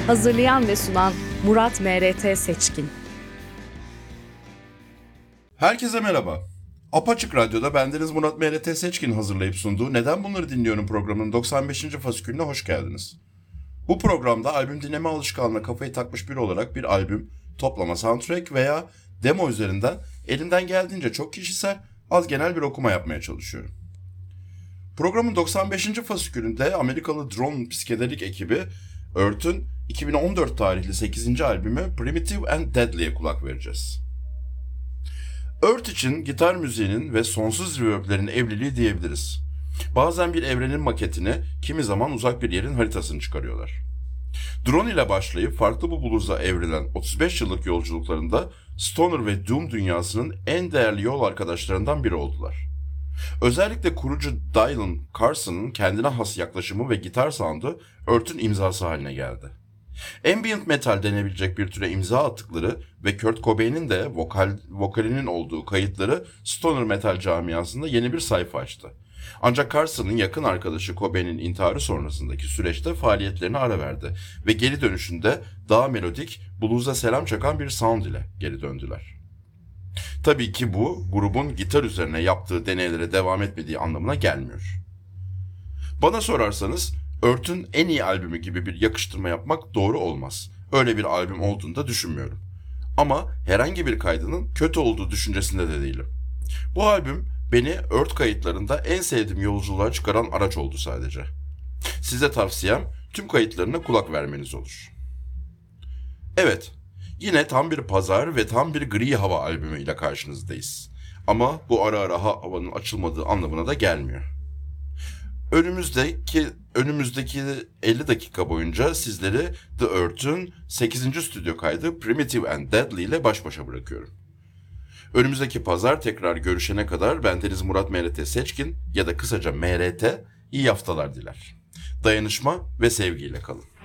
Hazırlayan ve sunan Murat M.R.T. Seçkin. Herkese merhaba. Apaçık Radyo'da bendeniz Murat M.R.T. Seçkin hazırlayıp sunduğu Neden Bunları Dinliyorum programının 95. fasikülüne hoş geldiniz. Bu programda albüm dinleme alışkanlığına kafayı takmış biri olarak bir albüm, toplama soundtrack veya demo üzerinden elimden geldiğince çok kişisel, az genel bir okuma yapmaya çalışıyorum. Programın 95. fasikülünde Amerikalı drone psikedelik ekibi Earth'ün 2014 tarihli 8. albümü Primitive and Deadly'ye kulak vereceğiz. Earth için gitar müziğinin ve sonsuz reverb'lerin evliliği diyebiliriz. Bazen bir evrenin maketini, kimi zaman uzak bir yerin haritasını çıkarıyorlar. Drone ile başlayıp farklı bu blues'a evrilen 35 yıllık yolculuklarında Stoner ve Doom dünyasının en değerli yol arkadaşlarından biri oldular. Özellikle kurucu Dylan Carson'ın kendine has yaklaşımı ve gitar sound'u Earth'ün imzası haline geldi. Ambient metal denebilecek bir türe imza attıkları ve Kurt Cobain'in de vokalinin olduğu kayıtları stoner metal camiasında yeni bir sayfa açtı. Ancak Carson'ın yakın arkadaşı Cobain'in intiharı sonrasındaki süreçte faaliyetlerine ara verdi ve geri dönüşünde daha melodik, blues'a selam çakan bir sound ile geri döndüler. Tabii ki bu, grubun gitar üzerine yaptığı deneylere devam etmediği anlamına gelmiyor. Bana sorarsanız, Earth'ün en iyi albümü gibi bir yakıştırma yapmak doğru olmaz. Öyle bir albüm olduğunu da düşünmüyorum. Ama herhangi bir kaydının kötü olduğu düşüncesinde de değilim. Bu albüm beni Earth kayıtlarında en sevdiğim yolculuğa çıkaran araç oldu sadece. Size tavsiyem tüm kayıtlarına kulak vermeniz olur. Evet, yine tam bir pazar ve tam bir gri hava albümü ile karşınızdayız. Ama bu ara ara havanın açılmadığı anlamına da gelmiyor. Önümüzdeki 50 dakika boyunca sizleri The Earth'ün 8. stüdyo kaydı Primitive and Deadly ile baş başa bırakıyorum. Önümüzdeki pazar tekrar görüşene kadar bendeniz Murat M.R.T. Seçkin ya da kısaca M.R.T. iyi haftalar diler. Dayanışma ve sevgiyle kalın.